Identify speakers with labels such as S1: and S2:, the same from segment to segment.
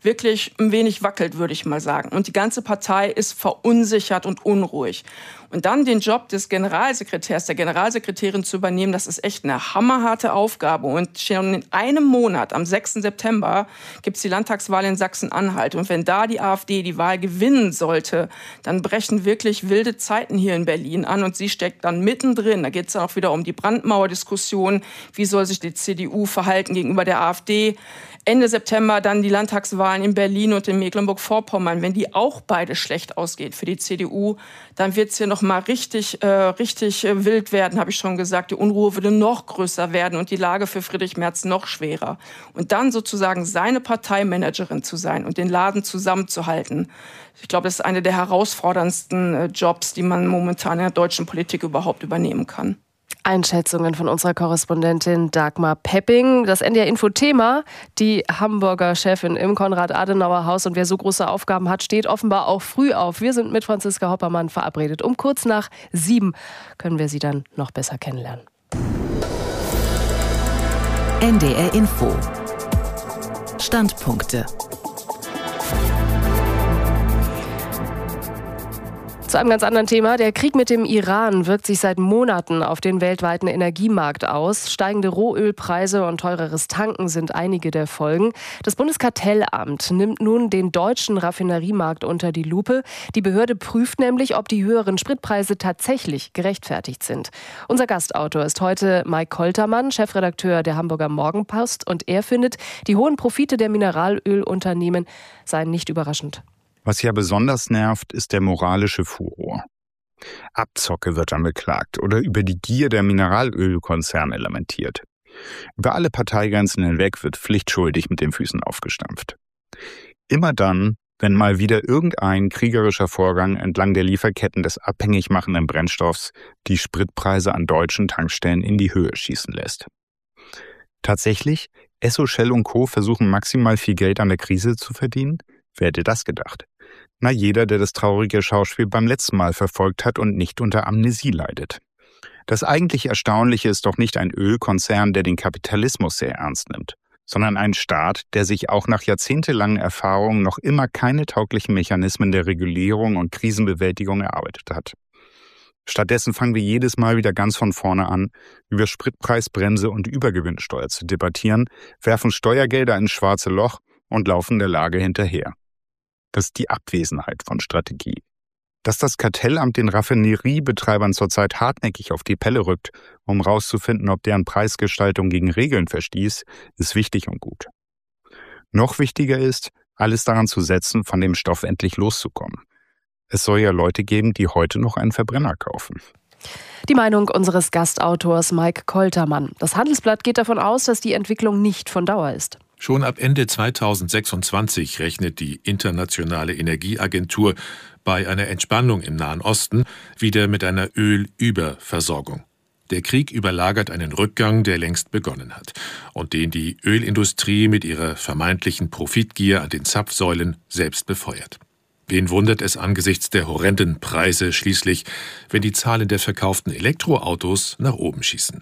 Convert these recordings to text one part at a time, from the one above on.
S1: wirklich ein wenig wackelt, würde ich mal sagen. Und die ganze Partei ist verunsichert und unruhig. Und dann den Job des Generalsekretärs, der Generalsekretärin zu übernehmen, das ist echt eine hammerharte Aufgabe. Und schon in einem Monat, am 6. September, gibt es die Landtagswahl in Sachsen-Anhalt. Und wenn da die AfD die Wahl gewinnen sollte, dann brechen wirklich wilde Zeiten hier in Berlin an. Und sie steckt dann mittendrin. Da geht es dann auch wieder um die Brandmauerdiskussion. Wie soll sich die CDU verhalten gegenüber der AfD? Ende September dann die Landtagswahlen in Berlin und in Mecklenburg-Vorpommern. Wenn die auch beide schlecht ausgeht für die CDU, dann wird es hier noch mal richtig wild werden, habe ich schon gesagt. Die Unruhe würde noch größer werden und die Lage für Friedrich Merz noch schwerer. Und dann sozusagen seine Parteimanagerin zu sein und den Laden zusammenzuhalten, ich glaube, das ist eine der herausforderndsten Jobs, die man momentan in der deutschen Politik überhaupt übernehmen kann.
S2: Einschätzungen von unserer Korrespondentin Dagmar Pepping. Das NDR-Info-Thema, die Hamburger Chefin im Konrad-Adenauer-Haus. Und wer so große Aufgaben hat, steht offenbar auch früh auf. Wir sind mit Franziska Hoppermann verabredet. Um kurz nach 7 können wir sie dann noch besser kennenlernen.
S3: NDR-Info. Standpunkte.
S2: Zu einem ganz anderen Thema. Der Krieg mit dem Iran wirkt sich seit Monaten auf den weltweiten Energiemarkt aus. Steigende Rohölpreise und teureres Tanken sind einige der Folgen. Das Bundeskartellamt nimmt nun den deutschen Raffineriemarkt unter die Lupe. Die Behörde prüft nämlich, ob die höheren Spritpreise tatsächlich gerechtfertigt sind. Unser Gastautor ist heute Mike Koltermann, Chefredakteur der Hamburger Morgenpost. Und er findet, die hohen Profite der Mineralölunternehmen seien nicht überraschend.
S4: Was ja besonders nervt, ist der moralische Furor. Abzocke wird dann beklagt oder über die Gier der Mineralölkonzerne lamentiert. Über alle Parteigrenzen hinweg wird pflichtschuldig mit den Füßen aufgestampft. Immer dann, wenn mal wieder irgendein kriegerischer Vorgang entlang der Lieferketten des abhängig machenden Brennstoffs die Spritpreise an deutschen Tankstellen in die Höhe schießen lässt. Tatsächlich, Esso, Shell und Co. versuchen maximal viel Geld an der Krise zu verdienen? Wer hätte das gedacht? Na, jeder, der das traurige Schauspiel beim letzten Mal verfolgt hat und nicht unter Amnesie leidet. Das eigentlich Erstaunliche ist doch nicht ein Ölkonzern, der den Kapitalismus sehr ernst nimmt, sondern ein Staat, der sich auch nach jahrzehntelangen Erfahrungen noch immer keine tauglichen Mechanismen der Regulierung und Krisenbewältigung erarbeitet hat. Stattdessen fangen wir jedes Mal wieder ganz von vorne an, über Spritpreisbremse und Übergewinnsteuer zu debattieren, werfen Steuergelder ins schwarze Loch und laufen der Lage hinterher. Das ist die Abwesenheit von Strategie. Dass das Kartellamt den Raffineriebetreibern zurzeit hartnäckig auf die Pelle rückt, um rauszufinden, ob deren Preisgestaltung gegen Regeln verstieß, ist wichtig und gut. Noch wichtiger ist, alles daran zu setzen, von dem Stoff endlich loszukommen. Es soll ja Leute geben, die heute noch einen Verbrenner kaufen.
S2: Die Meinung unseres Gastautors Mike Koltermann. Das Handelsblatt geht davon aus, dass die Entwicklung nicht von Dauer ist.
S5: Schon ab Ende 2026 rechnet die Internationale Energieagentur bei einer Entspannung im Nahen Osten wieder mit einer Ölüberversorgung. Der Krieg überlagert einen Rückgang, der längst begonnen hat und den die Ölindustrie mit ihrer vermeintlichen Profitgier an den Zapfsäulen selbst befeuert. Wen wundert es angesichts der horrenden Preise schließlich, wenn die Zahlen der verkauften Elektroautos nach oben schießen?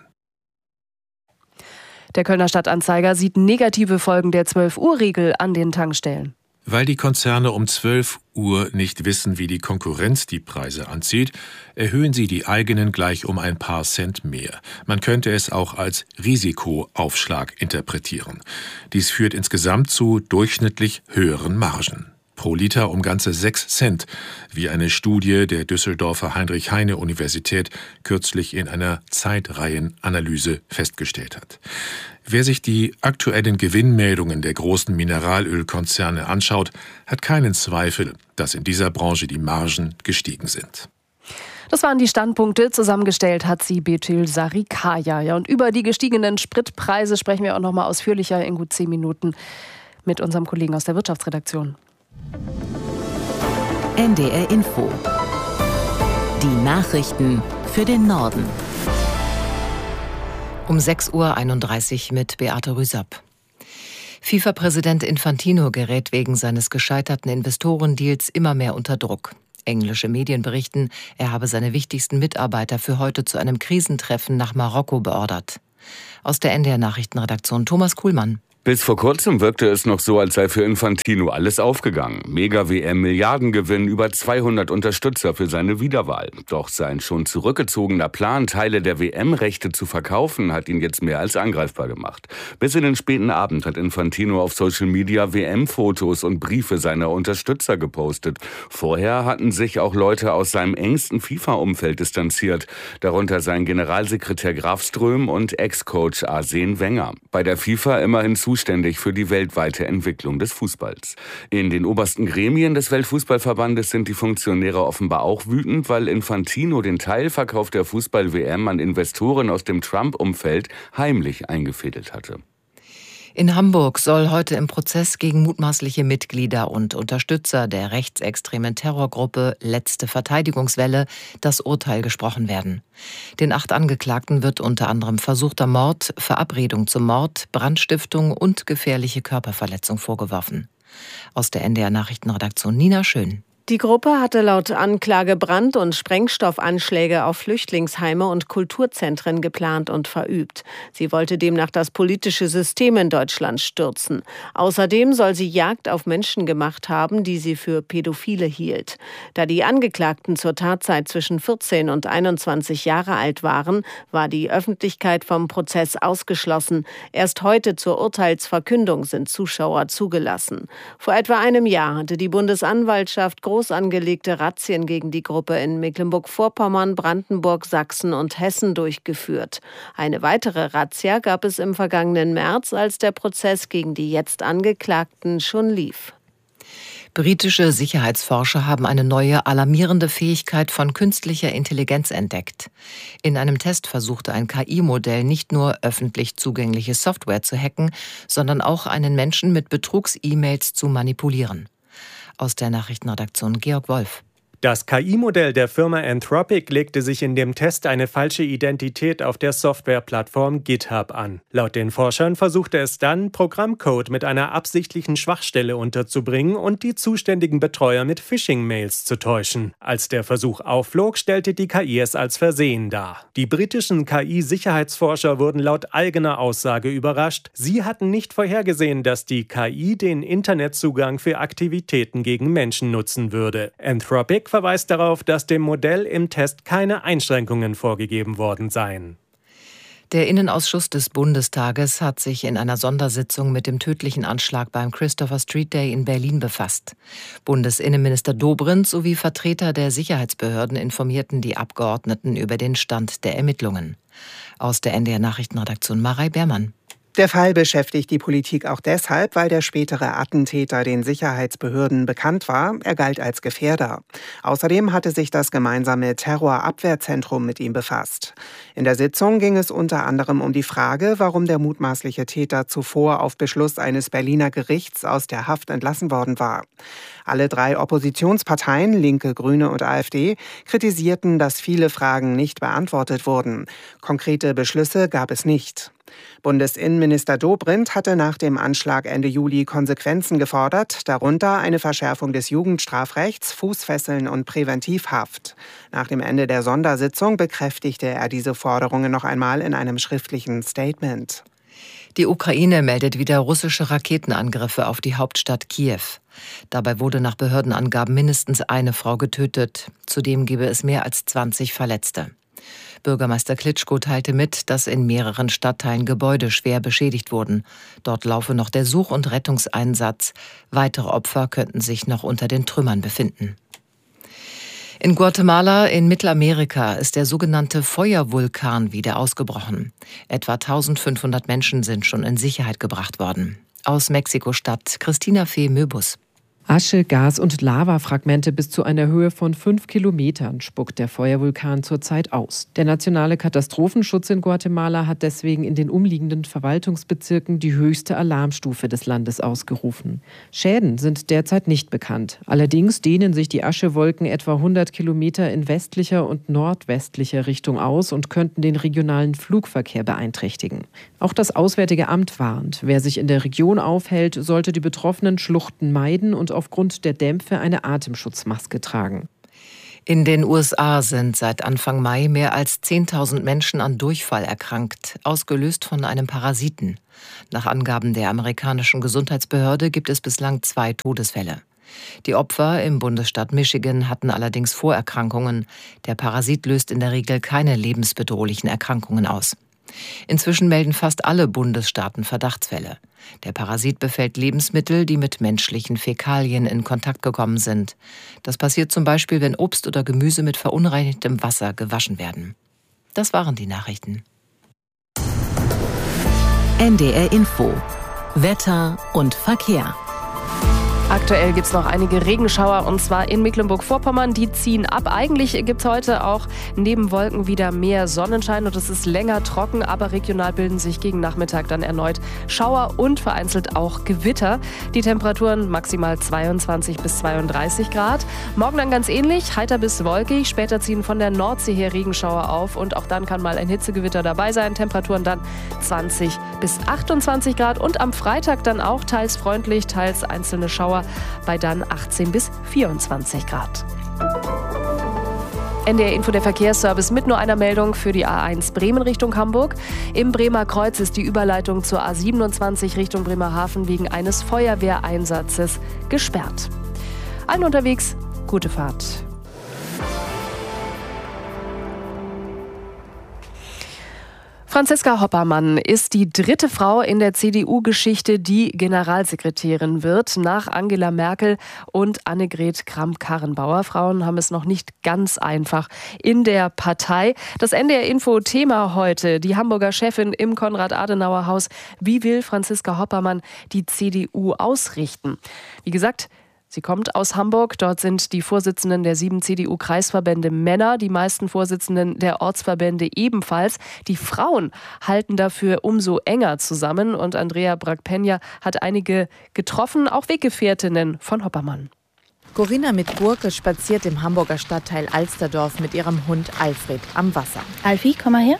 S2: Der Kölner Stadtanzeiger sieht negative Folgen der 12-Uhr-Regel an den Tankstellen.
S5: Weil die Konzerne um 12 Uhr nicht wissen, wie die Konkurrenz die Preise anzieht, erhöhen sie die eigenen gleich um ein paar Cent mehr. Man könnte es auch als Risikoaufschlag interpretieren. Dies führt insgesamt zu durchschnittlich höheren Margen. Pro Liter um ganze 6 Cent, wie eine Studie der Düsseldorfer Heinrich-Heine-Universität kürzlich in einer Zeitreihenanalyse festgestellt hat. Wer sich die aktuellen Gewinnmeldungen der großen Mineralölkonzerne anschaut, hat keinen Zweifel, dass in dieser Branche die Margen gestiegen sind.
S2: Das waren die Standpunkte. Zusammengestellt hat sie Betül Sarikaya. Ja, und über die gestiegenen Spritpreise sprechen wir auch noch mal ausführlicher in gut 10 Minuten mit unserem Kollegen aus der Wirtschaftsredaktion.
S3: NDR Info. Die Nachrichten für den Norden. Um 6.31 Uhr mit Beate Rüsapp. FIFA-Präsident Infantino gerät wegen seines gescheiterten Investorendeals immer mehr unter Druck. Englische Medien berichten, er habe seine wichtigsten Mitarbeiter für heute zu einem Krisentreffen nach Marokko beordert. Aus der NDR-Nachrichtenredaktion Thomas Kuhlmann.
S6: Bis vor kurzem wirkte es noch so, als sei für Infantino alles aufgegangen. Mega-WM, Milliardengewinn, über 200 Unterstützer für seine Wiederwahl. Doch sein schon zurückgezogener Plan, Teile der WM-Rechte zu verkaufen, hat ihn jetzt mehr als angreifbar gemacht. Bis in den späten Abend hat Infantino auf Social Media WM-Fotos und Briefe seiner Unterstützer gepostet. Vorher hatten sich auch Leute aus seinem engsten FIFA-Umfeld distanziert, darunter sein Generalsekretär Graf Ström und Ex-Coach Arsene Wenger. Bei der FIFA immerhin zuständig für die weltweite Entwicklung des Fußballs. In den obersten Gremien des Weltfußballverbandes sind die Funktionäre offenbar auch wütend, weil Infantino den Teilverkauf der Fußball-WM an Investoren aus dem Trump-Umfeld heimlich eingefädelt hatte.
S3: In Hamburg soll heute im Prozess gegen mutmaßliche Mitglieder und Unterstützer der rechtsextremen Terrorgruppe Letzte Verteidigungswelle das Urteil gesprochen werden. Den 8 Angeklagten wird unter anderem versuchter Mord, Verabredung zum Mord, Brandstiftung und gefährliche Körperverletzung vorgeworfen. Aus der NDR Nachrichtenredaktion Nina Schön.
S7: Die Gruppe hatte laut Anklage Brand- und Sprengstoffanschläge auf Flüchtlingsheime und Kulturzentren geplant und verübt. Sie wollte demnach das politische System in Deutschland stürzen. Außerdem soll sie Jagd auf Menschen gemacht haben, die sie für Pädophile hielt. Da die Angeklagten zur Tatzeit zwischen 14 und 21 Jahre alt waren, war die Öffentlichkeit vom Prozess ausgeschlossen. Erst heute zur Urteilsverkündung sind Zuschauer zugelassen. Vor etwa einem Jahr hatte die Bundesanwaltschaft groß angelegte Razzien gegen die Gruppe in Mecklenburg-Vorpommern, Brandenburg, Sachsen und Hessen durchgeführt. Eine weitere Razzia gab es im vergangenen März, als der Prozess gegen die jetzt Angeklagten schon lief.
S3: Britische Sicherheitsforscher haben eine neue, alarmierende Fähigkeit von künstlicher Intelligenz entdeckt. In einem Test versuchte ein KI-Modell nicht nur öffentlich zugängliche Software zu hacken, sondern auch einen Menschen mit Betrugs-E-Mails zu manipulieren. Aus der Nachrichtenredaktion Georg Wolf.
S8: Das KI-Modell der Firma Anthropic legte sich in dem Test eine falsche Identität auf der Softwareplattform GitHub an. Laut den Forschern versuchte es dann, Programmcode mit einer absichtlichen Schwachstelle unterzubringen und die zuständigen Betreuer mit Phishing-Mails zu täuschen. Als der Versuch aufflog, stellte die KI es als Versehen dar. Die britischen KI-Sicherheitsforscher wurden laut eigener Aussage überrascht. Sie hatten nicht vorhergesehen, dass die KI den Internetzugang für Aktivitäten gegen Menschen nutzen würde. Anthropic verweist darauf, dass dem Modell im Test keine Einschränkungen vorgegeben worden seien.
S3: Der Innenausschuss des Bundestages hat sich in einer Sondersitzung mit dem tödlichen Anschlag beim Christopher Street Day in Berlin befasst. Bundesinnenminister Dobrindt sowie Vertreter der Sicherheitsbehörden informierten die Abgeordneten über den Stand der Ermittlungen. Aus der NDR Nachrichtenredaktion Marei Beermann.
S9: Der Fall beschäftigt die Politik auch deshalb, weil der spätere Attentäter den Sicherheitsbehörden bekannt war. Er galt als Gefährder. Außerdem hatte sich das gemeinsame Terrorabwehrzentrum mit ihm befasst. In der Sitzung ging es unter anderem um die Frage, warum der mutmaßliche Täter zuvor auf Beschluss eines Berliner Gerichts aus der Haft entlassen worden war. Alle 3 Oppositionsparteien, Linke, Grüne und AfD, kritisierten, dass viele Fragen nicht beantwortet wurden. Konkrete Beschlüsse gab es nicht. Bundesinnenminister Dobrindt hatte nach dem Anschlag Ende Juli Konsequenzen gefordert, darunter eine Verschärfung des Jugendstrafrechts, Fußfesseln und Präventivhaft. Nach dem Ende der Sondersitzung bekräftigte er diese Forderungen noch einmal in einem schriftlichen Statement.
S3: Die Ukraine meldet wieder russische Raketenangriffe auf die Hauptstadt Kiew. Dabei wurde nach Behördenangaben mindestens eine Frau getötet. Zudem gebe es mehr als 20 Verletzte. Bürgermeister Klitschko teilte mit, dass in mehreren Stadtteilen Gebäude schwer beschädigt wurden. Dort laufe noch der Such- und Rettungseinsatz. Weitere Opfer könnten sich noch unter den Trümmern befinden. In Guatemala in Mittelamerika ist der sogenannte Feuervulkan wieder ausgebrochen. Etwa 1500 Menschen sind schon in Sicherheit gebracht worden. Aus Mexiko-Stadt Christina Fee-Möbus.
S10: Asche, Gas und Lavafragmente bis zu einer Höhe von 5 Kilometern spuckt der Feuervulkan zurzeit aus. Der nationale Katastrophenschutz in Guatemala hat deswegen in den umliegenden Verwaltungsbezirken die höchste Alarmstufe des Landes ausgerufen. Schäden sind derzeit nicht bekannt. Allerdings dehnen sich die Aschewolken etwa 100 Kilometer in westlicher und nordwestlicher Richtung aus und könnten den regionalen Flugverkehr beeinträchtigen. Auch das Auswärtige Amt warnt, wer sich in der Region aufhält, sollte die betroffenen Schluchten meiden und aufgrund der Dämpfe eine Atemschutzmaske tragen.
S3: In den USA sind seit Anfang Mai mehr als 10.000 Menschen an Durchfall erkrankt, ausgelöst von einem Parasiten. Nach Angaben der amerikanischen Gesundheitsbehörde gibt es bislang 2 Todesfälle. Die Opfer im Bundesstaat Michigan hatten allerdings Vorerkrankungen. Der Parasit löst in der Regel keine lebensbedrohlichen Erkrankungen aus. Inzwischen melden fast alle Bundesstaaten Verdachtsfälle. Der Parasit befällt Lebensmittel, die mit menschlichen Fäkalien in Kontakt gekommen sind. Das passiert zum Beispiel, wenn Obst oder Gemüse mit verunreinigtem Wasser gewaschen werden. Das waren die Nachrichten.
S11: NDR Info. Wetter und Verkehr.
S2: Aktuell gibt es noch einige Regenschauer, und zwar in Mecklenburg-Vorpommern. Die ziehen ab. Eigentlich gibt es heute auch neben Wolken wieder mehr Sonnenschein und es ist länger trocken, aber regional bilden sich gegen Nachmittag dann erneut Schauer und vereinzelt auch Gewitter. Die Temperaturen maximal 22 bis 32 Grad. Morgen dann ganz ähnlich, heiter bis wolkig. Später ziehen von der Nordsee her Regenschauer auf und auch dann kann mal ein Hitzegewitter dabei sein. Temperaturen dann 20 bis 28 Grad und am Freitag dann auch teils freundlich, teils einzelne Schauer bei dann 18 bis 24 Grad. NDR Info, der Verkehrsservice mit nur einer Meldung für die A1 Bremen Richtung Hamburg. Im Bremer Kreuz ist die Überleitung zur A27 Richtung Bremerhaven wegen eines Feuerwehreinsatzes gesperrt. Allen unterwegs, gute Fahrt. Franziska Hoppermann ist die 3. Frau in der CDU-Geschichte, die Generalsekretärin wird, nach Angela Merkel und Annegret Kramp-Karrenbauer. Frauen haben es noch nicht ganz einfach in der Partei. Das NDR-Info-Thema heute, die Hamburger Chefin im Konrad-Adenauer-Haus. Wie will Franziska Hoppermann die CDU ausrichten? Wie gesagt, sie kommt aus Hamburg. Dort sind die Vorsitzenden der 7 CDU-Kreisverbände Männer, die meisten Vorsitzenden der Ortsverbände ebenfalls. Die Frauen halten dafür umso enger zusammen. Und Andrea Bragg-Penja hat einige getroffen, auch Weggefährtinnen von Hoppermann.
S12: Corinna mit Gurke spaziert im Hamburger Stadtteil Alsterdorf mit ihrem Hund Alfred am Wasser.
S13: Alfie, komm mal her.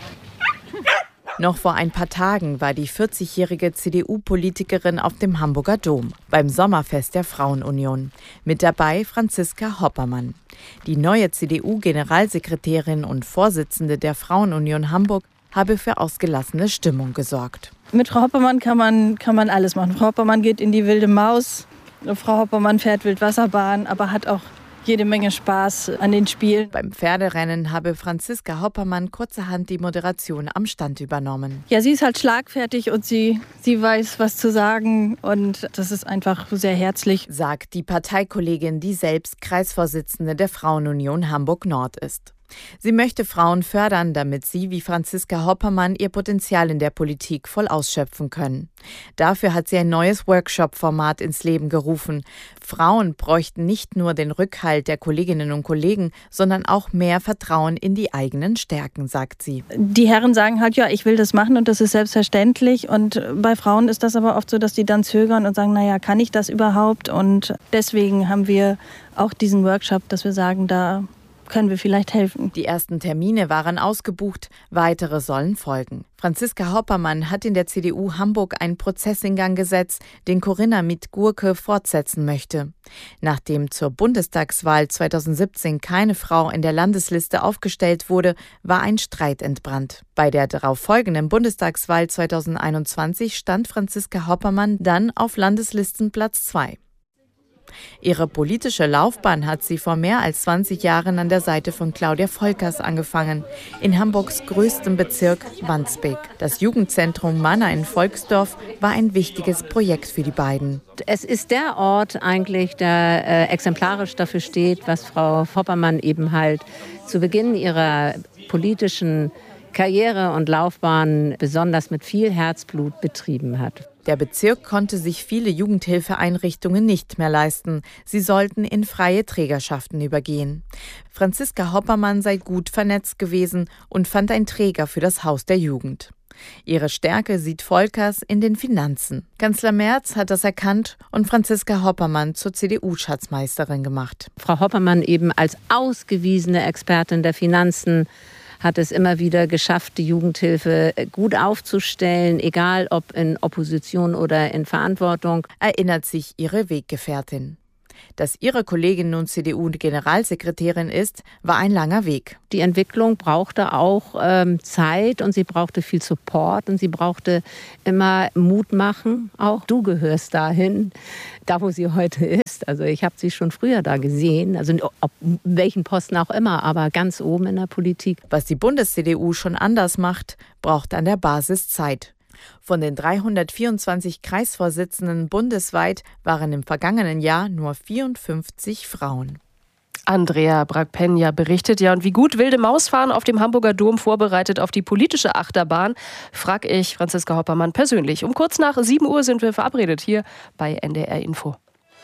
S12: Noch vor ein paar Tagen war die 40-jährige CDU-Politikerin auf dem Hamburger Dom beim Sommerfest der Frauenunion. Mit dabei Franziska Hoppermann. Die neue CDU-Generalsekretärin und Vorsitzende der Frauenunion Hamburg habe für ausgelassene Stimmung gesorgt.
S13: Mit Frau Hoppermann kann man alles machen. Frau Hoppermann geht in die wilde Maus. Frau Hoppermann fährt Wildwasserbahn, aber hat auch jede Menge Spaß an den Spielen.
S12: Beim Pferderennen habe Franziska Hoppermann kurzerhand die Moderation am Stand übernommen.
S13: Ja, sie ist halt schlagfertig und sie weiß, was zu sagen und das ist einfach sehr herzlich,
S12: sagt die Parteikollegin, die selbst Kreisvorsitzende der Frauenunion Hamburg-Nord ist. Sie möchte Frauen fördern, damit sie wie Franziska Hoppermann ihr Potenzial in der Politik voll ausschöpfen können. Dafür hat sie ein neues Workshop-Format ins Leben gerufen. Frauen bräuchten nicht nur den Rückhalt der Kolleginnen und Kollegen, sondern auch mehr Vertrauen in die eigenen Stärken, sagt sie.
S13: Die Herren sagen halt, ja, ich will das machen und das ist selbstverständlich. Und bei Frauen ist das aber oft so, dass die dann zögern und sagen, naja, kann ich das überhaupt? Und deswegen haben wir auch diesen Workshop, dass wir sagen, da können wir vielleicht helfen.
S12: Die ersten Termine waren ausgebucht, weitere sollen folgen. Franziska Hoppermann hat in der CDU Hamburg einen Prozess in Gang gesetzt, den Corinna mit Gurke fortsetzen möchte. Nachdem zur Bundestagswahl 2017 keine Frau in der Landesliste aufgestellt wurde, war ein Streit entbrannt. Bei der darauf folgenden Bundestagswahl 2021 stand Franziska Hoppermann dann auf Landeslistenplatz 2. Ihre politische Laufbahn hat sie vor mehr als 20 Jahren an der Seite von Claudia Volkers angefangen, in Hamburgs größtem Bezirk Wandsbek. Das Jugendzentrum Manna in Volksdorf war ein wichtiges Projekt für die beiden.
S14: Es ist der Ort eigentlich, der exemplarisch dafür steht, was Frau Hoppermann eben halt zu Beginn ihrer politischen Karriere und Laufbahn besonders mit viel Herzblut betrieben hat.
S12: Der Bezirk konnte sich viele Jugendhilfeeinrichtungen nicht mehr leisten. Sie sollten in freie Trägerschaften übergehen. Franziska Hoppermann sei gut vernetzt gewesen und fand einen Träger für das Haus der Jugend. Ihre Stärke sieht Volkers in den Finanzen. Kanzler Merz hat das erkannt und Franziska Hoppermann zur CDU-Schatzmeisterin gemacht.
S14: Frau Hoppermann eben als ausgewiesene Expertin der Finanzen hat es immer wieder geschafft, die Jugendhilfe gut aufzustellen, egal ob in Opposition oder in Verantwortung,
S12: erinnert sich ihre Weggefährtin. Dass ihre Kollegin nun CDU-Generalsekretärin ist, war ein langer Weg.
S14: Die Entwicklung brauchte auch Zeit und sie brauchte viel Support und sie brauchte immer Mut machen. Auch du gehörst dahin, da wo sie heute ist. Also ich habe sie schon früher da gesehen, also auf welchen Posten auch immer, aber ganz oben in der Politik.
S12: Was die Bundes-CDU schon anders macht, braucht an der Basis Zeit. Von den 324 Kreisvorsitzenden bundesweit waren im vergangenen Jahr nur 54 Frauen.
S2: Andrea Bragg-Penja berichtet. Ja, und wie gut wilde Mausfahren auf dem Hamburger Dom vorbereitet auf die politische Achterbahn, frag ich Franziska Hoppermann persönlich. Um kurz nach 7 Uhr sind wir verabredet hier bei NDR Info.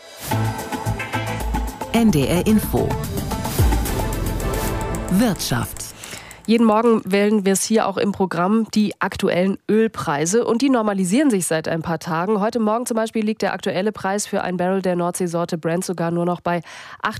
S11: NDR Info. Wirtschaft.
S2: Jeden Morgen wählen wir es hier auch im Programm, die aktuellen Ölpreise. Und die normalisieren sich seit ein paar Tagen. Heute Morgen zum Beispiel liegt der aktuelle Preis für ein Barrel der Nordseesorte Brent sogar nur noch bei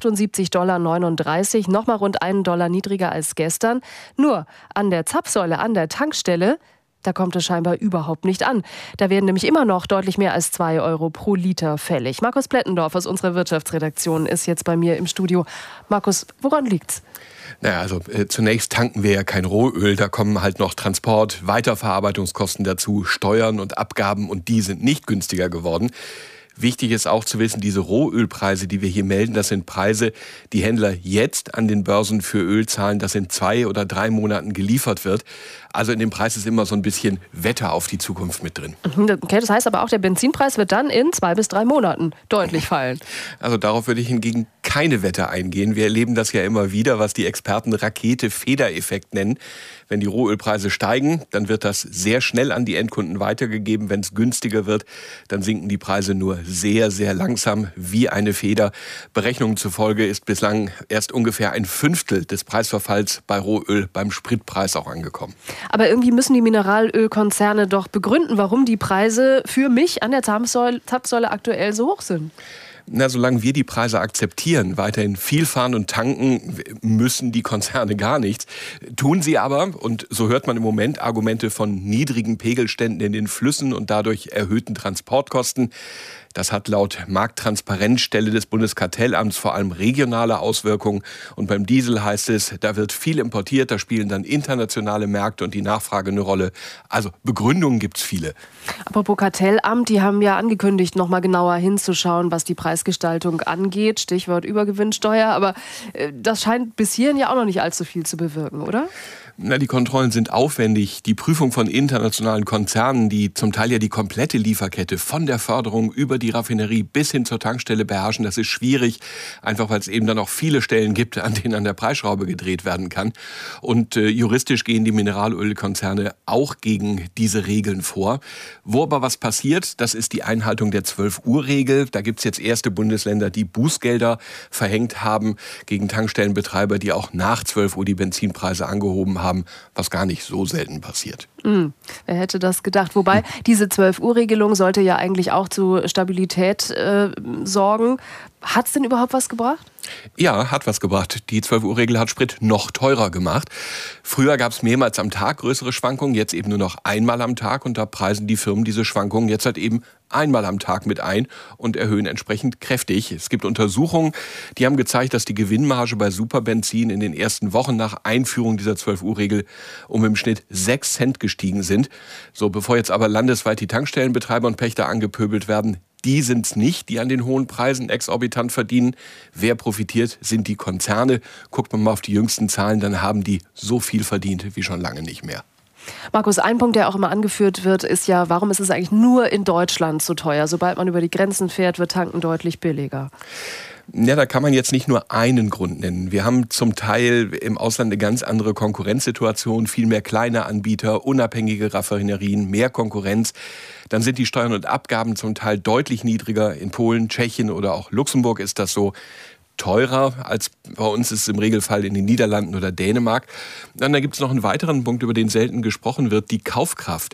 S2: $78,39. Nochmal rund $1 niedriger als gestern. Nur an der Zapfsäule, an der Tankstelle, da kommt es scheinbar überhaupt nicht an. Da werden nämlich immer noch deutlich mehr als 2 Euro pro Liter fällig. Markus Plettendorf aus unserer Wirtschaftsredaktion ist jetzt bei mir im Studio. Markus, woran liegt's?
S15: Naja, also zunächst tanken wir ja kein Rohöl, da kommen halt noch Transport, Weiterverarbeitungskosten dazu, Steuern und Abgaben und die sind nicht günstiger geworden. Wichtig ist auch zu wissen, diese Rohölpreise, die wir hier melden, das sind Preise, die Händler jetzt an den Börsen für Öl zahlen, das in 2 oder 3 Monaten geliefert wird. Also in dem Preis ist immer so ein bisschen Wetter auf die Zukunft mit drin.
S2: Okay, das heißt aber auch, der Benzinpreis wird dann in 2 bis 3 Monaten deutlich fallen.
S15: Also darauf würde ich hingegen keine Wette eingehen. Wir erleben das ja immer wieder, was die Experten Rakete-Federeffekt nennen. Wenn die Rohölpreise steigen, dann wird das sehr schnell an die Endkunden weitergegeben. Wenn es günstiger wird, dann sinken die Preise nur sehr, sehr langsam wie eine Feder. Berechnungen zufolge ist bislang erst ungefähr 1/5 des Preisverfalls bei Rohöl beim Spritpreis auch angekommen.
S2: Aber irgendwie müssen die Mineralölkonzerne doch begründen, warum die Preise für mich an der Zapfsäule aktuell so hoch sind.
S15: Na, solange wir die Preise akzeptieren, weiterhin viel fahren und tanken, müssen die Konzerne gar nichts. Tun sie aber, und so hört man im Moment Argumente von niedrigen Pegelständen in den Flüssen und dadurch erhöhten Transportkosten. Das hat laut Markttransparenzstelle des Bundeskartellamts vor allem regionale Auswirkungen. Und beim Diesel heißt es, da wird viel importiert, da spielen dann internationale Märkte und die Nachfrage eine Rolle. Also Begründungen gibt's viele.
S2: Apropos Kartellamt, die haben ja angekündigt, noch mal genauer hinzuschauen, was die Preisgestaltung angeht. Stichwort Übergewinnsteuer. Aber das scheint bis hierhin ja auch noch nicht allzu viel zu bewirken, oder?
S15: Na, die Kontrollen sind aufwendig. Die Prüfung von internationalen Konzernen, die zum Teil ja die komplette Lieferkette von der Förderung über die Raffinerie bis hin zur Tankstelle beherrschen, das ist schwierig. Einfach weil es eben dann auch viele Stellen gibt, an denen an der Preisschraube gedreht werden kann. Und juristisch gehen die Mineralölkonzerne auch gegen diese Regeln vor. Wo aber was passiert, das ist die Einhaltung der 12-Uhr-Regel. Da gibt es jetzt erste Bundesländer, die Bußgelder verhängt haben gegen Tankstellenbetreiber, die auch nach 12 Uhr die Benzinpreise angehoben haben, was gar nicht so selten passiert.
S2: Wer hätte das gedacht? Wobei, diese 12-Uhr-Regelung sollte ja eigentlich auch zu Stabilität sorgen. Hat es denn überhaupt was gebracht?
S15: Ja, hat was gebracht. Die 12-Uhr-Regel hat Sprit noch teurer gemacht. Früher gab es mehrmals am Tag größere Schwankungen, jetzt eben nur noch einmal am Tag. Und da preisen die Firmen diese Schwankungen jetzt halt eben einmal am Tag mit ein und erhöhen entsprechend kräftig. Es gibt Untersuchungen, die haben gezeigt, dass die Gewinnmarge bei Superbenzin in den ersten Wochen nach Einführung dieser 12-Uhr-Regel um im Schnitt 6 Cent gestiegen sind. So, bevor jetzt aber landesweit die Tankstellenbetreiber und Pächter angepöbelt werden, die sind's nicht, die an den hohen Preisen exorbitant verdienen. Wer profitiert, sind die Konzerne. Guckt man mal auf die jüngsten Zahlen, dann haben die so viel verdient wie schon lange nicht mehr.
S2: Markus, ein Punkt, der auch immer angeführt wird, ist ja, warum ist es eigentlich nur in Deutschland so teuer? Sobald man über die Grenzen fährt, wird Tanken deutlich billiger.
S15: Ja, da kann man jetzt nicht nur einen Grund nennen. Wir haben zum Teil im Ausland eine ganz andere Konkurrenzsituation, viel mehr kleine Anbieter, unabhängige Raffinerien, mehr Konkurrenz. Dann sind die Steuern und Abgaben zum Teil deutlich niedriger. In Polen, Tschechien oder auch Luxemburg ist das so. Teurer als bei uns ist es im Regelfall in den Niederlanden oder Dänemark. Dann gibt es noch einen weiteren Punkt, über den selten gesprochen wird, die Kaufkraft.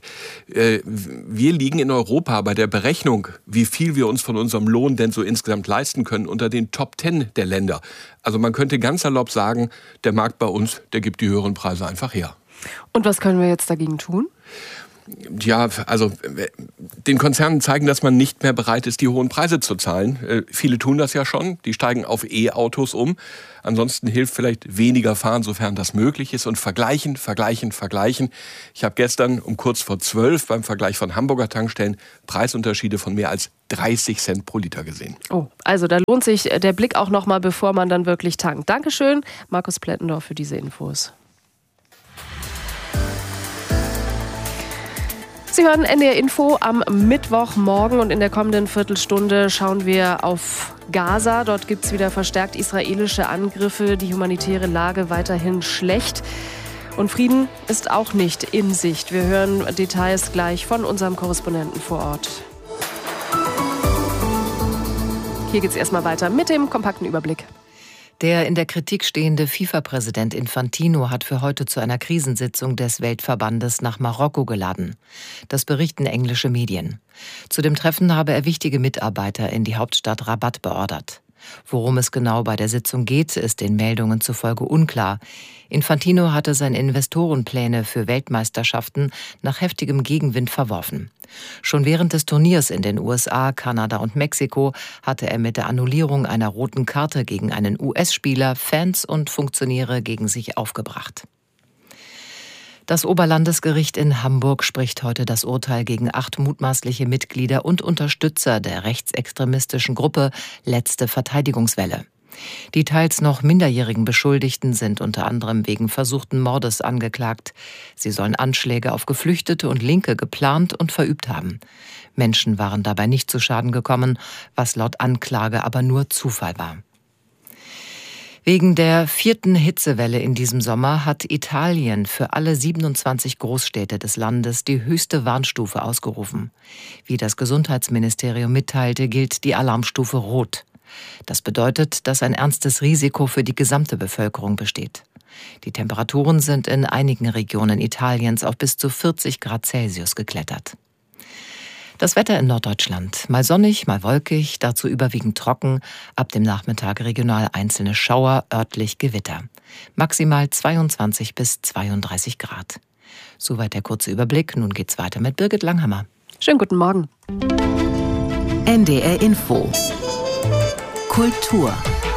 S15: Wir liegen in Europa bei der Berechnung, wie viel wir uns von unserem Lohn denn so insgesamt leisten können, unter den Top 10 der Länder. Also man könnte ganz salopp sagen, der Markt bei uns, der gibt die höheren Preise einfach her.
S2: Und was können wir jetzt dagegen tun?
S15: Ja, also den Konzernen zeigen, dass man nicht mehr bereit ist, die hohen Preise zu zahlen. Viele tun das ja schon, die steigen auf E-Autos um. Ansonsten hilft vielleicht weniger fahren, sofern das möglich ist. Und vergleichen. Ich habe gestern um kurz vor 12 beim Vergleich von Hamburger Tankstellen Preisunterschiede von mehr als 30 Cent pro Liter gesehen.
S2: Oh, also da lohnt sich der Blick auch nochmal, bevor man dann wirklich tankt. Dankeschön, Markus Plettendorf, für diese Infos. Sie hören NDR Info am Mittwochmorgen und in der kommenden Viertelstunde schauen wir auf Gaza. Dort gibt es wieder verstärkt israelische Angriffe, die humanitäre Lage weiterhin schlecht. Und Frieden ist auch nicht in Sicht. Wir hören Details gleich von unserem Korrespondenten vor Ort. Hier geht es erstmal weiter mit dem kompakten Überblick.
S3: Der in der Kritik stehende FIFA-Präsident Infantino hat für heute zu einer Krisensitzung des Weltverbandes nach Marokko geladen. Das berichten englische Medien. Zu dem Treffen habe er wichtige Mitarbeiter in die Hauptstadt Rabat beordert. Worum es genau bei der Sitzung geht, ist den Meldungen zufolge unklar. Infantino hatte seine Investorenpläne für Weltmeisterschaften nach heftigem Gegenwind verworfen. Schon während des Turniers in den USA, Kanada und Mexiko hatte er mit der Annullierung einer roten Karte gegen einen US-Spieler Fans und Funktionäre gegen sich aufgebracht. Das Oberlandesgericht in Hamburg spricht heute das Urteil gegen 8 mutmaßliche Mitglieder und Unterstützer der rechtsextremistischen Gruppe Letzte Verteidigungswelle. Die teils noch minderjährigen Beschuldigten sind unter anderem wegen versuchten Mordes angeklagt. Sie sollen Anschläge auf Geflüchtete und Linke geplant und verübt haben. Menschen waren dabei nicht zu Schaden gekommen, was laut Anklage aber nur Zufall war. Wegen der 4. Hitzewelle in diesem Sommer hat Italien für alle 27 Großstädte des Landes die höchste Warnstufe ausgerufen. Wie das Gesundheitsministerium mitteilte, gilt die Alarmstufe Rot. Das bedeutet, dass ein ernstes Risiko für die gesamte Bevölkerung besteht. Die Temperaturen sind in einigen Regionen Italiens auf bis zu 40 Grad Celsius geklettert. Das Wetter in Norddeutschland. Mal sonnig, mal wolkig, dazu überwiegend trocken. Ab dem Nachmittag regional einzelne Schauer, örtlich Gewitter. Maximal 22 bis 32 Grad. Soweit der kurze Überblick. Nun geht's weiter mit Birgit Langhammer.
S2: Schönen guten Morgen.
S11: NDR Info. Kultur.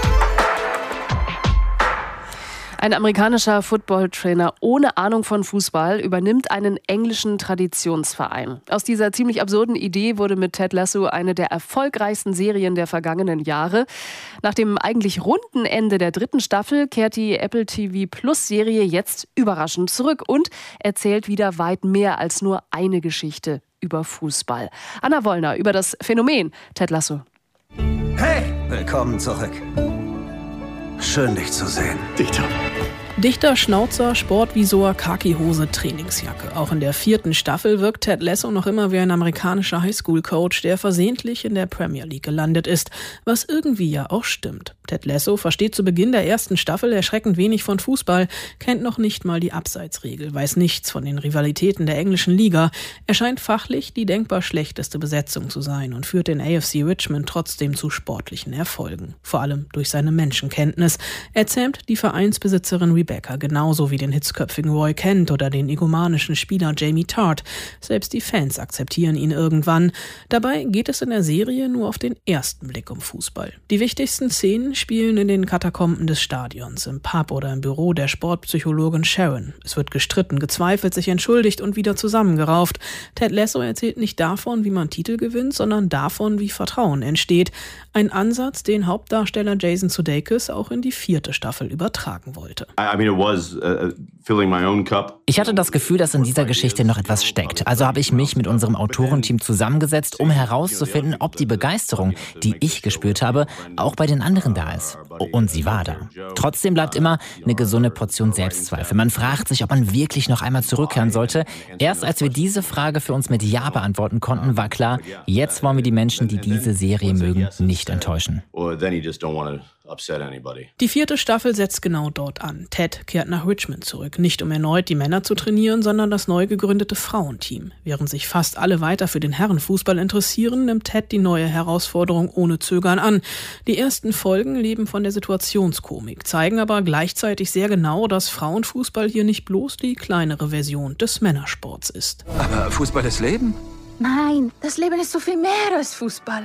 S2: Ein amerikanischer Footballtrainer ohne Ahnung von Fußball übernimmt einen englischen Traditionsverein. Aus dieser ziemlich absurden Idee wurde mit Ted Lasso eine der erfolgreichsten Serien der vergangenen Jahre. Nach dem eigentlich runden Ende der 3. Staffel kehrt die Apple TV Plus Serie jetzt überraschend zurück und erzählt wieder weit mehr als nur eine Geschichte über Fußball. Anna Wollner über das Phänomen Ted Lasso.
S16: Hey, willkommen zurück. Schön, dich zu sehen.
S17: Dichter, Schnauzer, Sportvisor, Khaki-Hose, Trainingsjacke. Auch in der 4. Staffel wirkt Ted Lasso noch immer wie ein amerikanischer Highschool-Coach, der versehentlich in der Premier League gelandet ist. Was irgendwie ja auch stimmt. Ted Lasso versteht zu Beginn der 1. Staffel erschreckend wenig von Fußball, kennt noch nicht mal die Abseitsregel, weiß nichts von den Rivalitäten der englischen Liga. Er scheint fachlich die denkbar schlechteste Besetzung zu sein und führt den AFC Richmond trotzdem zu sportlichen Erfolgen. Vor allem durch seine Menschenkenntnis. Er zähmt die Vereinsbesitzerin Rebecca genauso wie den hitzköpfigen Roy Kent oder den egomanischen Spieler Jamie Tartt. Selbst die Fans akzeptieren ihn irgendwann. Dabei geht es in der Serie nur auf den ersten Blick um Fußball. Die wichtigsten Szenen spielen in den Katakomben des Stadions, im Pub oder im Büro der Sportpsychologin Sharon. Es wird gestritten, gezweifelt, sich entschuldigt und wieder zusammengerauft. Ted Lasso erzählt nicht davon, wie man Titel gewinnt, sondern davon, wie Vertrauen entsteht. Ein Ansatz, den Hauptdarsteller Jason Sudeikis auch in die 4. Staffel übertragen wollte.
S18: Ich hatte das Gefühl, dass in dieser Geschichte noch etwas steckt. Also habe ich mich mit unserem Autorenteam zusammengesetzt, um herauszufinden, ob die Begeisterung, die ich gespürt habe, auch bei den anderen da ist. Und sie war da. Trotzdem bleibt immer eine gesunde Portion Selbstzweifel. Man fragt sich, ob man wirklich noch einmal zurückkehren sollte. Erst als wir diese Frage für uns mit Ja beantworten konnten, war klar, jetzt wollen wir die Menschen, die diese Serie mögen, nicht enttäuschen.
S17: Die 4. Staffel setzt genau dort an. Ted kehrt nach Richmond zurück, nicht um erneut die Männer zu trainieren, sondern das neu gegründete Frauenteam. Während sich fast alle weiter für den Herrenfußball interessieren, nimmt Ted die neue Herausforderung ohne Zögern an. Die ersten Folgen leben von der Situationskomik, zeigen aber gleichzeitig sehr genau, dass Frauenfußball hier nicht bloß die kleinere Version des Männersports ist.
S19: Aber Fußball ist Leben?
S20: Nein, das Leben ist so viel mehr als Fußball.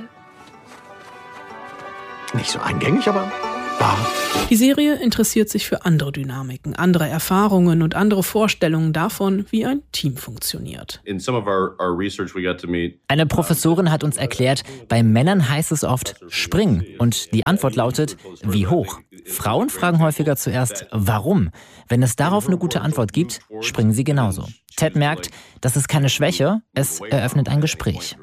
S19: Nicht so eingängig, aber wahr.
S17: Die Serie interessiert sich für andere Dynamiken, andere Erfahrungen und andere Vorstellungen davon, wie ein Team funktioniert.
S18: Eine Professorin hat uns erklärt, bei Männern heißt es oft springen und die Antwort lautet, wie hoch. Frauen fragen häufiger zuerst, warum. Wenn es darauf eine gute Antwort gibt, springen sie genauso. Ted merkt, das ist keine Schwäche, es eröffnet ein Gespräch.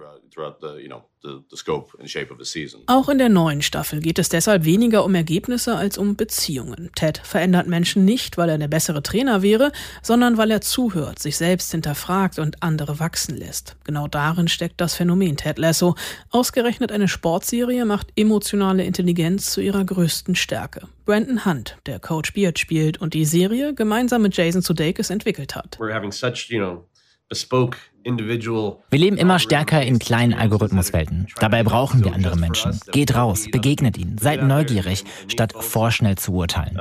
S17: Auch in der neuen Staffel geht es deshalb weniger um Ergebnisse als um Beziehungen. Ted verändert Menschen nicht, weil er der bessere Trainer wäre, sondern weil er zuhört, sich selbst hinterfragt und andere wachsen lässt. Genau darin steckt das Phänomen Ted Lasso. Ausgerechnet eine Sportserie macht emotionale Intelligenz zu ihrer größten Stärke. Brandon Hunt, der Coach Beard spielt und die Serie gemeinsam mit Jason Sudeikis entwickelt hat.
S18: Wir leben immer stärker in kleinen Algorithmuswelten. Dabei brauchen wir andere Menschen. Geht raus, begegnet ihnen, seid neugierig, statt vorschnell zu urteilen.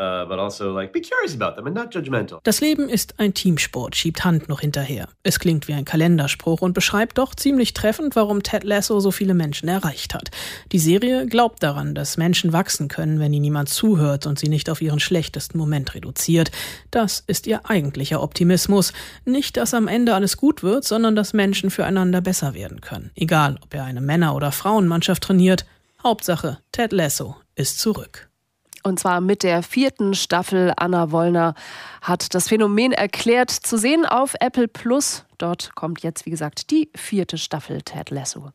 S17: Das Leben ist ein Teamsport, schiebt Hunt noch hinterher. Es klingt wie ein Kalenderspruch und beschreibt doch ziemlich treffend, warum Ted Lasso so viele Menschen erreicht hat. Die Serie glaubt daran, dass Menschen wachsen können, wenn ihnen niemand zuhört und sie nicht auf ihren schlechtesten Moment reduziert. Das ist ihr eigentlicher Optimismus. Nicht, dass am Ende alles gut wird, sondern dass Menschen füreinander besser werden können. Egal, ob er eine Männer- oder Frauenmannschaft trainiert. Hauptsache, Ted Lasso ist zurück.
S2: Und zwar mit der 4. Staffel. Anna Wollner hat das Phänomen erklärt. Zu sehen auf Apple Plus. Dort kommt jetzt, wie gesagt, die 4. Staffel Ted Lasso.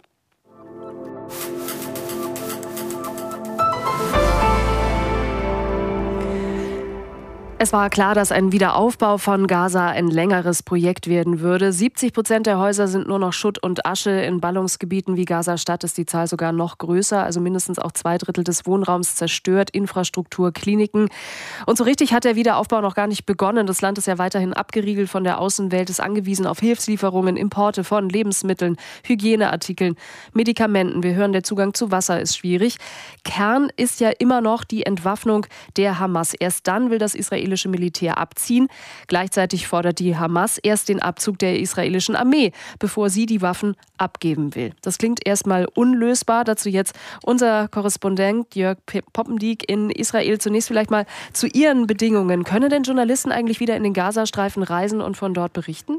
S2: Es war klar, dass ein Wiederaufbau von Gaza ein längeres Projekt werden würde. 70% der Häuser sind nur noch Schutt und Asche. In Ballungsgebieten wie Gaza-Stadt ist die Zahl sogar noch größer. Also mindestens auch 2/3 des Wohnraums zerstört, Infrastruktur, Kliniken. Und so richtig hat der Wiederaufbau noch gar nicht begonnen. Das Land ist ja weiterhin abgeriegelt von der Außenwelt, ist angewiesen auf Hilfslieferungen, Importe von Lebensmitteln, Hygieneartikeln, Medikamenten. Wir hören, der Zugang zu Wasser ist schwierig. Kern ist ja immer noch die Entwaffnung der Hamas. Erst dann will das israelische Militär abziehen. Gleichzeitig fordert die Hamas erst den Abzug der israelischen Armee, bevor sie die Waffen abgeben will. Das klingt erstmal unlösbar. Dazu jetzt unser Korrespondent Jörg Poppendiek in Israel. Zunächst vielleicht mal zu Ihren Bedingungen. Können denn Journalisten eigentlich wieder in den Gazastreifen reisen und von dort berichten?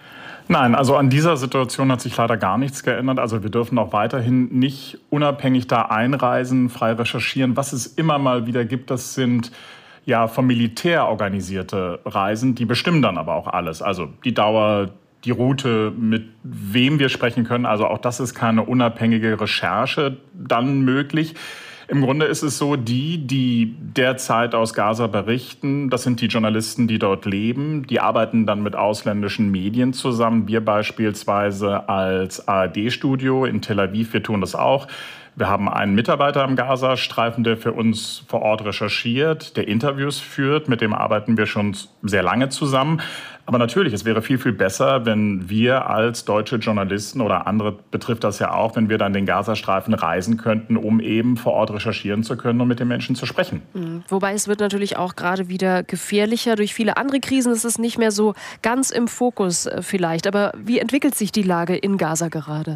S21: Nein, also an dieser Situation hat sich leider gar nichts geändert. Also wir dürfen auch weiterhin nicht unabhängig da einreisen, frei recherchieren. Was es immer mal wieder gibt, das sind vom Militär organisierte Reisen, die bestimmen dann aber auch alles. Also die Dauer, die Route, mit wem wir sprechen können. Also auch das ist keine unabhängige Recherche dann möglich. Im Grunde ist es so, die derzeit aus Gaza berichten, das sind die Journalisten, die dort leben. Die arbeiten dann mit ausländischen Medien zusammen. Wir beispielsweise als ARD-Studio in Tel Aviv, wir tun das auch. Wir haben einen Mitarbeiter im Gazastreifen, der für uns vor Ort recherchiert, der Interviews führt. Mit dem arbeiten wir schon sehr lange zusammen. Aber natürlich, es wäre viel, viel besser, wenn wir als deutsche Journalisten oder andere betrifft das ja auch, wenn wir dann den Gazastreifen reisen könnten, um eben vor Ort recherchieren zu können und mit den Menschen zu sprechen.
S2: Wobei es wird natürlich auch gerade wieder gefährlicher. Durch viele andere Krisen ist es nicht mehr so ganz im Fokus vielleicht. Aber wie entwickelt sich die Lage in Gaza gerade?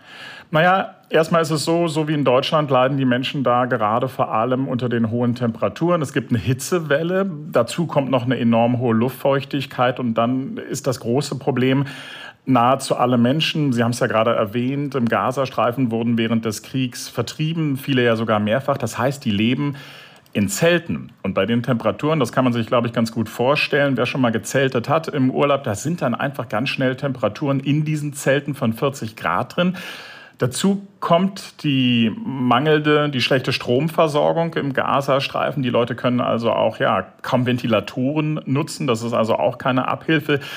S21: Naja, erstmal ist es so wie in Deutschland leiden die Menschen da gerade vor allem unter den hohen Temperaturen. Es gibt eine Hitzewelle, dazu kommt noch eine enorm hohe Luftfeuchtigkeit und dann ist das große Problem, nahezu alle Menschen, Sie haben es ja gerade erwähnt, im Gazastreifen wurden während des Kriegs vertrieben, viele ja sogar mehrfach. Das heißt, die leben in Zelten. Und bei den Temperaturen, das kann man sich, glaube ich, ganz gut vorstellen, wer schon mal gezeltet hat im Urlaub, da sind dann einfach ganz schnell Temperaturen in diesen Zelten von 40 Grad drin. Dazu kommt die schlechte Stromversorgung im Gazastreifen. Die Leute können also auch kaum Ventilatoren nutzen. Das ist also auch keine Abhilfe.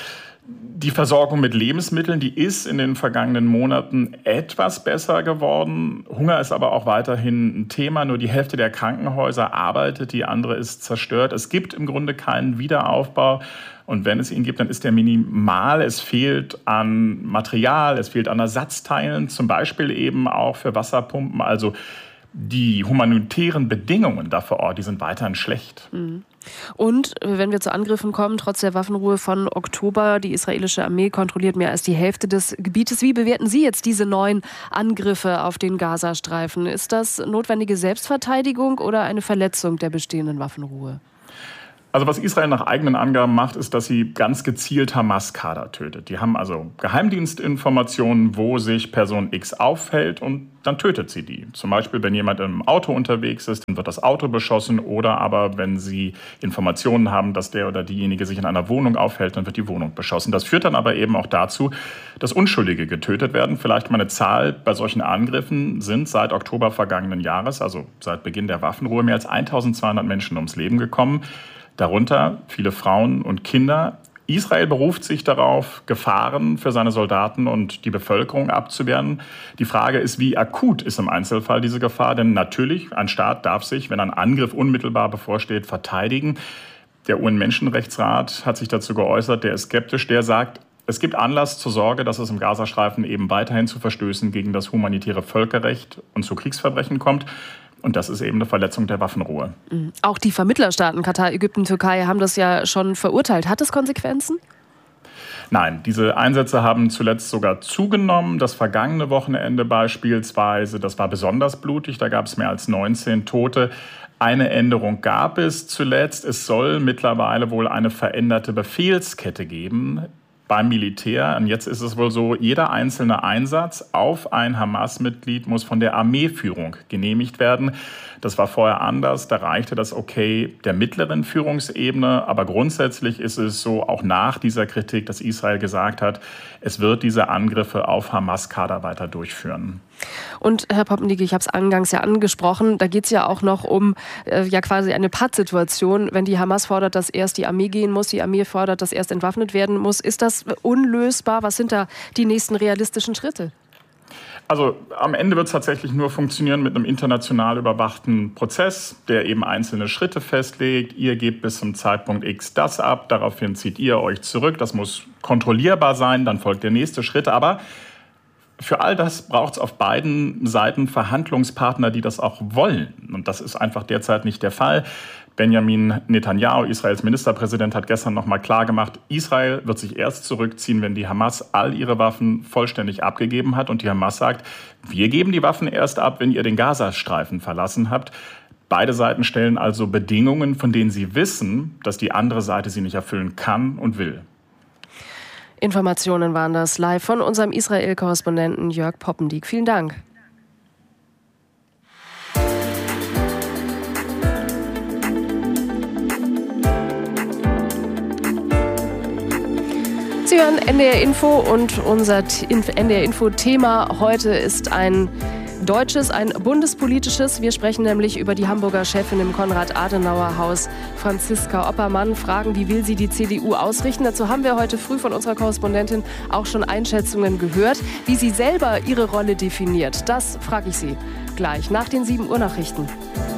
S21: Die Versorgung mit Lebensmitteln, die ist in den vergangenen Monaten etwas besser geworden. Hunger ist aber auch weiterhin ein Thema. Nur die Hälfte der Krankenhäuser arbeitet, die andere ist zerstört. Es gibt im Grunde keinen Wiederaufbau. Und wenn es ihn gibt, dann ist der minimal. Es fehlt an Material, es fehlt an Ersatzteilen, zum Beispiel eben auch für Wasserpumpen. Also die humanitären Bedingungen da vor Ort, die sind weiterhin schlecht.
S2: Und wenn wir zu Angriffen kommen, trotz der Waffenruhe von Oktober, die israelische Armee kontrolliert mehr als die Hälfte des Gebietes. Wie bewerten Sie jetzt diese neuen Angriffe auf den Gazastreifen? Ist das notwendige Selbstverteidigung oder eine Verletzung der bestehenden Waffenruhe?
S21: Also was Israel nach eigenen Angaben macht, ist, dass sie ganz gezielt Hamas-Kader tötet. Die haben also Geheimdienstinformationen, wo sich Person X aufhält und dann tötet sie die. Zum Beispiel, wenn jemand im Auto unterwegs ist, dann wird das Auto beschossen. Oder aber, wenn sie Informationen haben, dass der oder diejenige sich in einer Wohnung aufhält, dann wird die Wohnung beschossen. Das führt dann aber eben auch dazu, dass Unschuldige getötet werden. Vielleicht mal eine Zahl: Bei solchen Angriffen sind seit Oktober vergangenen Jahres, also seit Beginn der Waffenruhe, mehr als 1200 Menschen ums Leben gekommen. Darunter viele Frauen und Kinder. Israel beruft sich darauf, Gefahren für seine Soldaten und die Bevölkerung abzuwehren. Die Frage ist, wie akut ist im Einzelfall diese Gefahr? Denn natürlich, ein Staat darf sich, wenn ein Angriff unmittelbar bevorsteht, verteidigen. Der UN-Menschenrechtsrat hat sich dazu geäußert, der ist skeptisch. Der sagt, es gibt Anlass zur Sorge, dass es im Gazastreifen eben weiterhin zu Verstößen gegen das humanitäre Völkerrecht und zu Kriegsverbrechen kommt. Und das ist eben eine Verletzung der Waffenruhe.
S2: Auch die Vermittlerstaaten Katar, Ägypten, Türkei haben das ja schon verurteilt. Hat es Konsequenzen?
S21: Nein, diese Einsätze haben zuletzt sogar zugenommen. Das vergangene Wochenende beispielsweise, das war besonders blutig. Da gab es mehr als 19 Tote. Eine Änderung gab es zuletzt. Es soll mittlerweile wohl eine veränderte Befehlskette geben beim Militär. Und jetzt ist es wohl so, jeder einzelne Einsatz auf ein Hamas-Mitglied muss von der Armeeführung genehmigt werden. Das war vorher anders. Da reichte das Okay der mittleren Führungsebene. Aber grundsätzlich ist es so, auch nach dieser Kritik, dass Israel gesagt hat, es wird diese Angriffe auf Hamas-Kader weiter durchführen.
S2: Und Herr Poppendiek, ich habe es eingangs ja angesprochen, da geht es ja auch noch um quasi eine Pattsituation. Wenn die Hamas fordert, dass erst die Armee gehen muss, die Armee fordert, dass erst entwaffnet werden muss. Ist das unlösbar? Was sind da die nächsten realistischen Schritte?
S21: Also am Ende wird es tatsächlich nur funktionieren mit einem international überwachten Prozess, der eben einzelne Schritte festlegt. Ihr gebt bis zum Zeitpunkt X das ab, daraufhin zieht ihr euch zurück. Das muss kontrollierbar sein, dann folgt der nächste Schritt. Aber für all das braucht es auf beiden Seiten Verhandlungspartner, die das auch wollen. Und das ist einfach derzeit nicht der Fall. Benjamin Netanyahu, Israels Ministerpräsident, hat gestern noch mal klargemacht, Israel wird sich erst zurückziehen, wenn die Hamas all ihre Waffen vollständig abgegeben hat. Und die Hamas sagt, wir geben die Waffen erst ab, wenn ihr den Gazastreifen verlassen habt. Beide Seiten stellen also Bedingungen, von denen sie wissen, dass die andere Seite sie nicht erfüllen kann und will.
S2: Informationen waren das live von unserem Israel-Korrespondenten Jörg Poppendiek. Vielen Dank. Sie hören NDR Info und unser NDR Info-Thema heute ist ein deutsches, ein bundespolitisches. Wir sprechen nämlich über die Hamburger Chefin im Konrad-Adenauer-Haus, Franziska Oppermann. Fragen, wie will sie die CDU ausrichten? Dazu haben wir heute früh von unserer Korrespondentin auch schon Einschätzungen gehört. Wie sie selber ihre Rolle definiert, das frage ich Sie gleich nach den 7 Uhr Nachrichten.